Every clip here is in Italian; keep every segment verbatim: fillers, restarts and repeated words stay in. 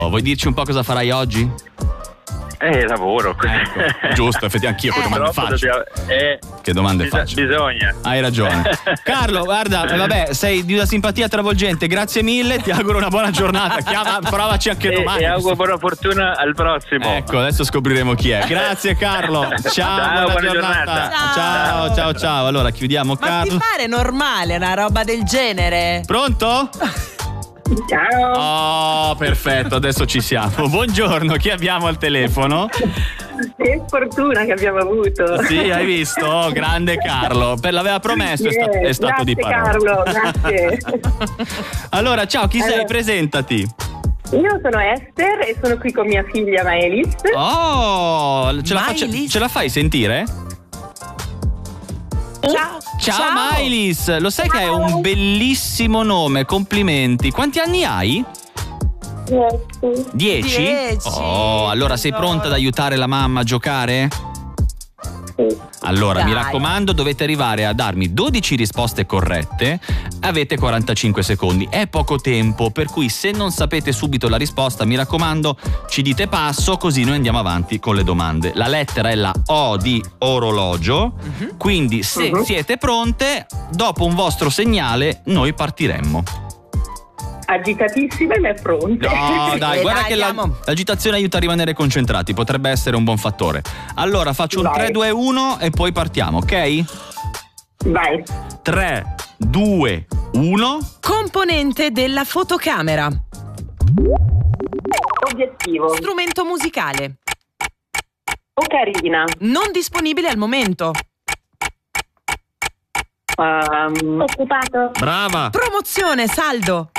Vuoi dirci un po' cosa farai oggi? Eh, lavoro. Ecco, giusto, effettivamente anch'io che domande faccio. Dobbiamo, eh, che domande bis- faccio? Bisogna. Hai ragione. Carlo, guarda, eh, vabbè, sei di una simpatia travolgente, grazie mille, ti auguro una buona giornata. Chiama, provaci anche E, domani. e auguro buona fortuna al prossimo. Ecco, adesso scopriremo chi è. Grazie Carlo. Ciao, Ciao, buona, buona giornata. giornata. Ciao. ciao, ciao, ciao. Allora chiudiamo Ma Carlo. ti pare normale una roba del genere? Pronto? Ciao. Oh, perfetto, adesso ci siamo. Buongiorno, chi abbiamo al telefono? Che fortuna che abbiamo avuto. Sì, hai visto? Oh, grande Carlo. Per l'aveva promesso, è, sta- Yeah, è stato grazie, di parola. Carlo, grazie. Allora, ciao, chi sei? Allora. Presentati. Io sono Esther e sono qui con mia figlia Maelis. Oh, ce la, faccia- Maelis? ce la fai sentire? Ciao. Ciao, Maelis, lo sai che hai un bellissimo nome, complimenti. Quanti anni hai? Dieci? Dieci. Oh, allora sei pronta ad aiutare la mamma a giocare? Allora, Dai. mi raccomando, dovete arrivare a darmi dodici risposte corrette. Avete quarantacinque secondi. È poco tempo, per cui se non sapete subito la risposta, mi raccomando, ci dite passo, così noi andiamo avanti con le domande. La lettera è la O di orologio, Mhm. quindi se Mhm. siete pronte, dopo un vostro segnale, noi partiremmo. Agitatissima e pronta. No, dai, Eh, guarda dai, che la- andiamo. l'agitazione aiuta a rimanere concentrati, potrebbe essere un buon fattore. Allora, faccio un Vai. tre, due, uno e poi partiamo, ok? Vai. tre, due, uno. Componente della fotocamera. Obiettivo. Strumento musicale. Ocarina. Non disponibile al momento. Um, Occupato. Brava. Promozione, saldo.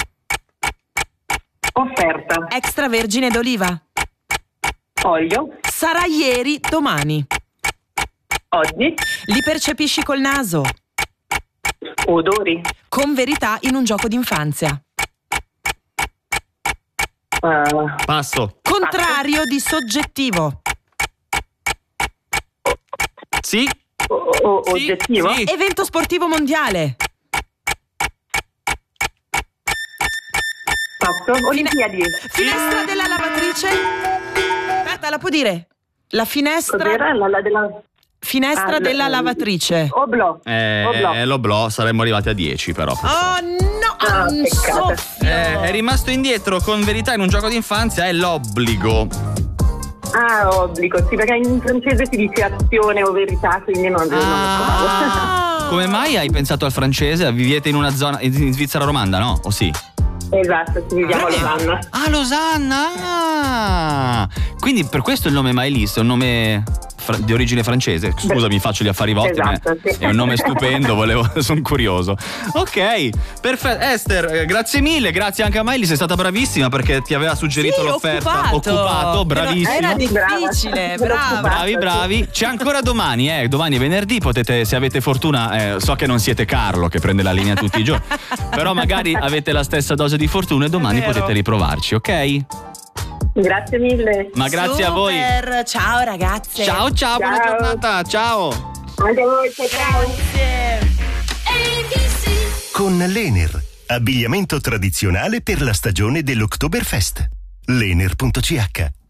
offerta. Extravergine d'oliva. Olio. Sarà ieri, domani. Oggi. Li percepisci col naso. Odori. Con verità in un gioco d'infanzia. Uh, Passo. Contrario di soggettivo. Sì. o- o- Sì, oggettivo. sì. Evento sportivo mondiale. Passo. Olimpiadi. Finestra della lavatrice. Aspetta, la può dire? La finestra. Cos'era la, la della... Finestra Ah, della la- lavatrice. Oblò. Eh, Oblò. l'oblò, saremmo arrivati a dieci però. Oh no! Ah, un peccato. soffio. Eh, è rimasto indietro con verità in un gioco d'infanzia, è l'obbligo. Ah, obbligo. Sì, perché in francese si dice azione o verità, quindi non, non lo trovavo. Ah. Come mai hai pensato al francese? Vivete in una zona in Svizzera romanda, no? O sì? Esatto, ci viviamo a Losanna. Ah, Losanna! Ah! Quindi per questo il nome Maelis è un nome fra- di origine francese. Scusami, faccio gli affari vostri, Esatto, ma sì. è un nome stupendo, volevo, sono curioso. Ok, perfetto. Esther, eh, grazie mille, grazie anche a Maelis, sei stata bravissima perché ti aveva suggerito Sì, l'offerta. occupato. bravissima. Era difficile, Brava. brava. Bravi, bravi. C'è ancora domani, eh. Domani è venerdì, potete, se avete fortuna, eh, so che non siete Carlo che prende la linea tutti i giorni, però magari avete la stessa dose di fortuna e domani vero. potete riprovarci, ok? Grazie mille. Ma grazie a voi. Super. Ciao ragazze. Ciao, ciao, buona Ciao. giornata, ciao. Anche a voi, ciao, ciao. Grazie. Con l'Ener, abbigliamento tradizionale per la stagione dell'Oktoberfest. Lener punto c h